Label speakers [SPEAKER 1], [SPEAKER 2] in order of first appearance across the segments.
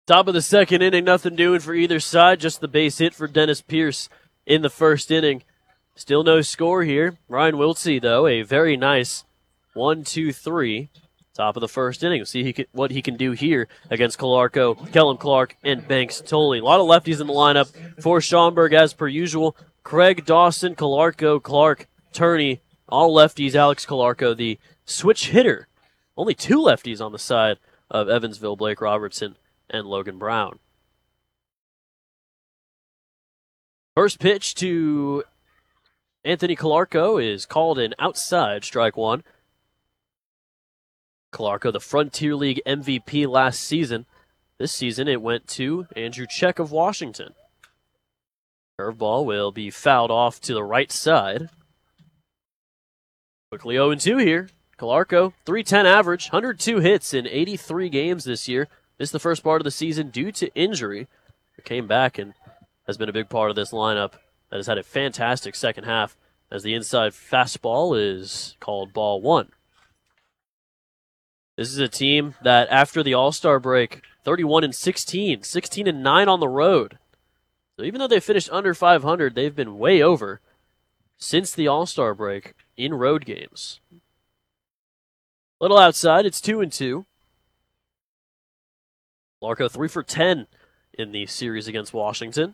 [SPEAKER 1] Top of the second inning, nothing doing for either side. Just the base hit for Dennis Pierce in the first inning. Still no score here. Ryan Wiltsey, though, a very nice 1-2-3. Top of the first inning. We'll see what he can do here against Calarco, Kellum Clark, and Banks Tolley. A lot of lefties in the lineup for Schaumburg as per usual. Craig Dawson, Calarco, Clark, Turney, all lefties. Alex Calarco, the switch hitter. Only two lefties on the side of Evansville, Blake Robertson and Logan Brown. First pitch to Anthony Calarco is called an outside, strike one. Calarco, the Frontier League MVP last season. This season it went to Andrew Check of Washington. Curveball will be fouled off to the right side. Quickly 0-2 here. Calarco, .310 average, 102 hits in 83 games this year. Missed the first part of the season due to injury. But came back and has been a big part of this lineup that has had a fantastic second half as the inside fastball is called ball one. This is a team that after the All-Star break, 31-16, 16-9 on the road. So even though they finished under 500, they've been way over since the All-Star break in road games. Little outside, it's 2-2. Calarco 3 for 10 in the series against Washington.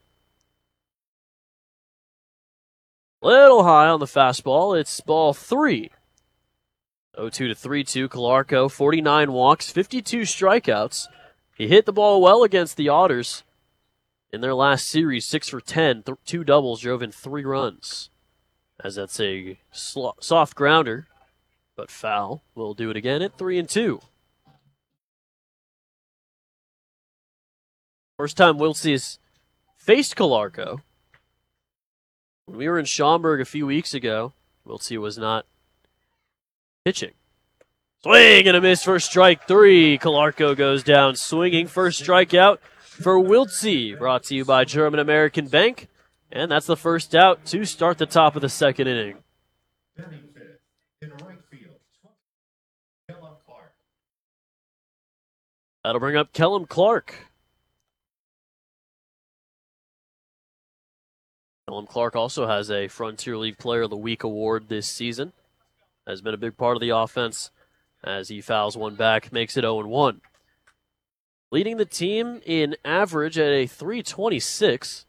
[SPEAKER 1] Little high on the fastball. It's ball 3. 0-2 to 3-2. Calarco, 49 walks, 52 strikeouts. He hit the ball well against the Otters. In their last series, 6 for 10, 2 doubles, drove in 3 runs. As that's a soft grounder, but foul. We'll do it again at 3-2. First time Wiltsey has faced Calarco. When we were in Schaumburg a few weeks ago, Wiltsey was not pitching. Swing and a miss for strike 3. Calarco goes down swinging. First strikeout for Wiltsey. Brought to you by German American Bank. And that's the first out to start the top of the second inning. That'll bring up Kellum Clark. Kellum Clark also has a Frontier League Player of the Week award this season. Has been a big part of the offense as he fouls one back, makes it 0-1. Leading the team in average at a .326.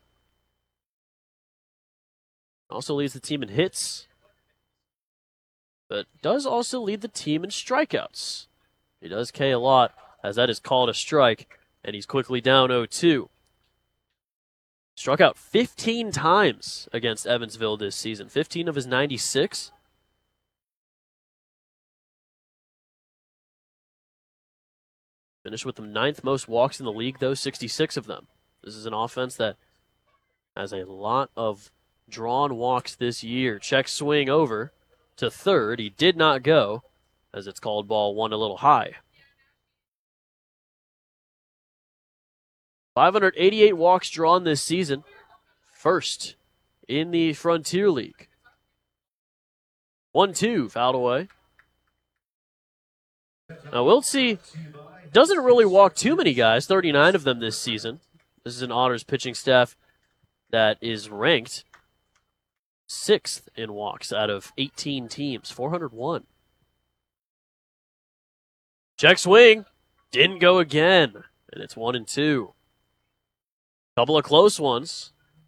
[SPEAKER 1] Also leads the team in hits, but does also lead the team in strikeouts. He does K a lot, as that is called a strike, and he's quickly down 0-2. Struck out 15 times against Evansville this season, 15 of his 96. Finished with the 9th most walks in the league, though, 66 of them. This is an offense that has a lot of drawn walks this year. Check swing over to third. He did not go, as it's called ball one, a little high. 588 walks drawn this season. First in the Frontier League. 1-2, fouled away. Now, Wiltsey doesn't really walk too many guys, 39 of them this season. This is an Otters pitching staff that is ranked 6th in walks out of 18 teams, 401. Check swing, didn't go again, and it's 1-2. Couple of close ones.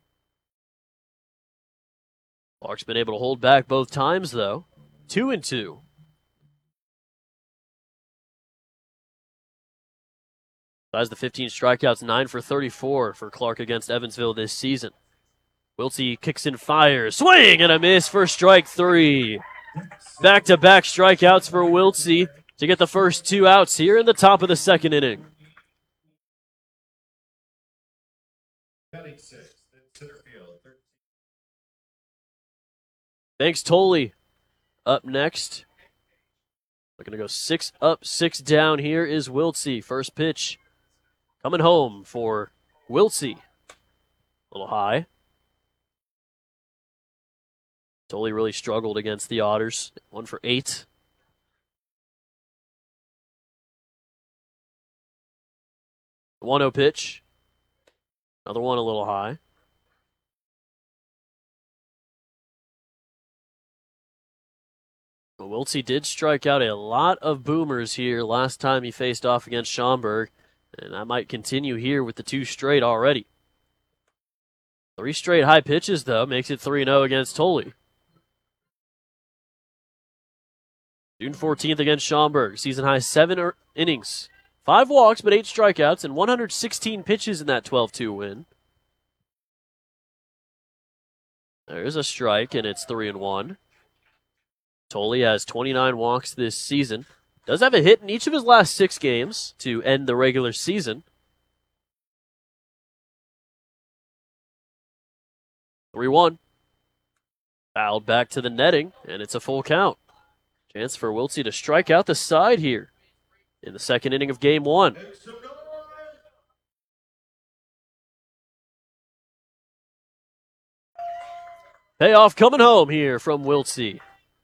[SPEAKER 1] Clark's been able to hold back both times, though. 2-2. Besides the 15 strikeouts, 9 for 34 for Clark against Evansville this season. Wiltsey kicks and fires. Swing and a miss for strike 3. Back-to-back strikeouts for Wiltsey to get the first 2 outs here in the top of the second inning. Banks Tolley up next. We're going to go 6 up, 6 down. Here is Wiltsey. First pitch coming home for Wiltsey. A little high. Tolley really struggled against the Otters. 1 for 8. 1-0 pitch. Another one a little high. Wiltsey did strike out a lot of boomers here last time he faced off against Schaumburg, and that might continue here with the 2 straight already. 3 straight high pitches, though, makes it 3-0 against Tolley. June 14th against Schaumburg, season high 7 innings, 5 walks but 8 strikeouts, and 116 pitches in that 12-2 win. There's a strike, and it's 3-1. Tolley has 29 walks this season. Does have a hit in each of his last 6 games to end the regular season. 3-1. Fouled back to the netting, and it's a full count. Chance for Wiltsey to strike out the side here in the second inning of game 1. Payoff coming home here from Wiltsey.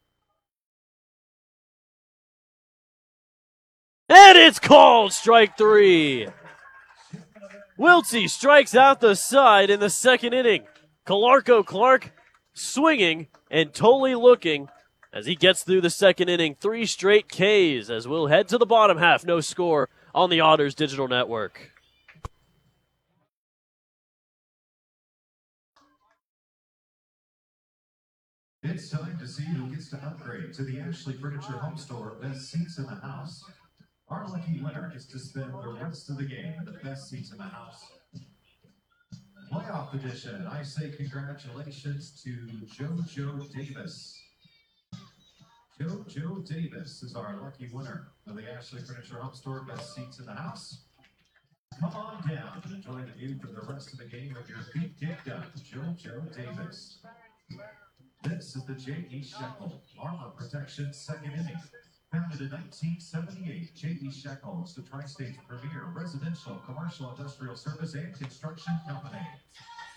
[SPEAKER 1] And it's called strike 3. Wiltsey strikes out the side in the second inning. Clark swinging and Tolley looking as he gets through the second inning. 3 straight Ks as we'll head to the bottom half. No score on the Otters Digital Network.
[SPEAKER 2] It's time to see who gets to upgrade to the Ashley Furniture Home Store Best Seats in the House. Our lucky winner gets to spend the rest of the game in the best seats in the house. Playoff edition, I say congratulations to JoJo Davis. JoJo Davis is our lucky winner of the Ashley Furniture Home Store Best Seats in the House. Come on down and enjoy the view for the rest of the game with your feet kicked up. JoJo Davis. This is the J.E. Shekel Armor Protection second inning. Founded in 1978, J.E. Shekel is the Tri-State's premier residential, commercial, industrial service, and construction company.